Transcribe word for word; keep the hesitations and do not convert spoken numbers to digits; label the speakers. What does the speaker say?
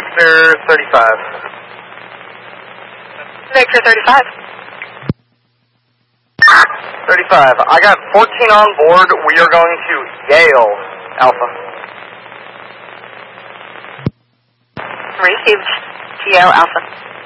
Speaker 1: Victor thirty-five.
Speaker 2: Victor thirty-five.
Speaker 1: thirty-five. I got fourteen on board. We are going to Yale, Alpha.
Speaker 2: Received. T O Alpha.